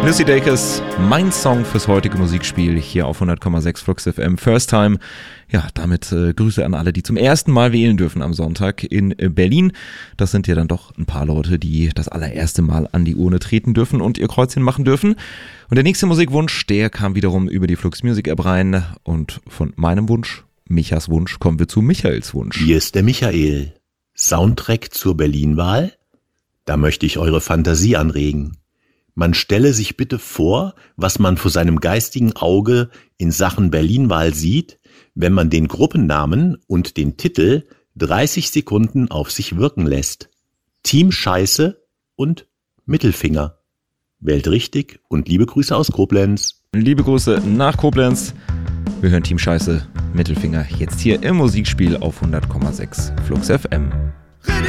Lucy Dacus, mein Song fürs heutige Musikspiel hier auf 100,6 Flux FM. First Time. Ja, damit Grüße an alle, die zum ersten Mal wählen dürfen am Sonntag in Berlin. Das sind ja dann doch ein paar Leute, die das allererste Mal an die Urne treten dürfen und ihr Kreuzchen machen dürfen. Und der nächste Musikwunsch, der kam wiederum über die Flux Music App rein. Und von meinem Wunsch, Michas Wunsch, kommen wir zu Michaels Wunsch. Hier ist der Michael. Soundtrack zur Berlin-Wahl? Da möchte ich eure Fantasie anregen. Man stelle sich bitte vor, was man vor seinem geistigen Auge in Sachen Berlin-Wahl sieht, wenn man den Gruppennamen und den Titel 30 Sekunden auf sich wirken lässt. Team Scheiße und Mittelfinger. Wählt richtig und liebe Grüße aus Koblenz. Liebe Grüße nach Koblenz. Wir hören Team Scheiße, Mittelfinger jetzt hier im Musikspiel auf 100,6 Flux FM.